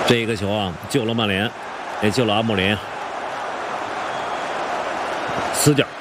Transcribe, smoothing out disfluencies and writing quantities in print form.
这一个球啊，救了曼联，也救了阿穆林。死角。